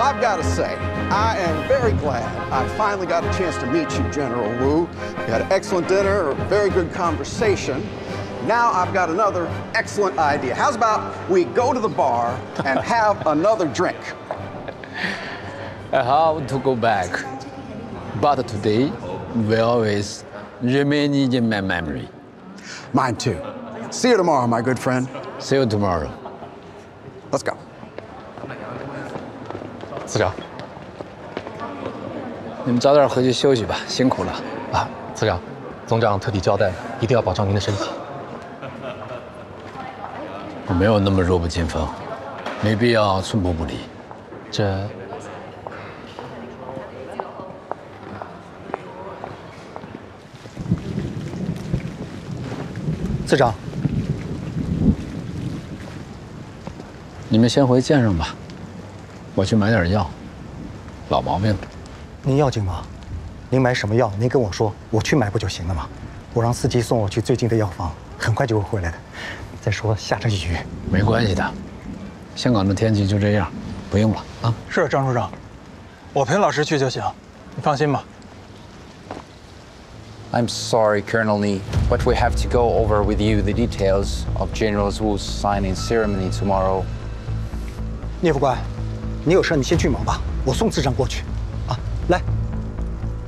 I've got to say, I am very glad I finally got a chance to meet you, General Wu. We had an excellent dinner, a very good conversation. Now I've got another excellent idea. How's about we go to the bar and have another drink? I have to go back, but today will always remain in my memory. Mine too. See you tomorrow, my good friend. See you tomorrow. Let's go. 司长， 你们早点回去休息吧，辛苦了。 啊，司长，总长特地交代了，一定要保障您的身体。 我没有那么弱不禁风，没必要寸步不离。 这，司长， 你们先回舰上吧，我去买点药。老毛病。 您要紧吗？您买什么药？您跟我说，我去买不就行了吗？我让司机送我去最近的药房，很快就会回来的。再说下着雨， 没关系的，香港的天气就这样，不用了啊。 是张处长，我陪老师去就行，你放心吧。 I'm sorry, Colonel Lee, but we have to go over with you the details of General Wu's signing ceremony tomorrow. 聂副官，你有事你先去忙吧，我送次长过去。啊，来，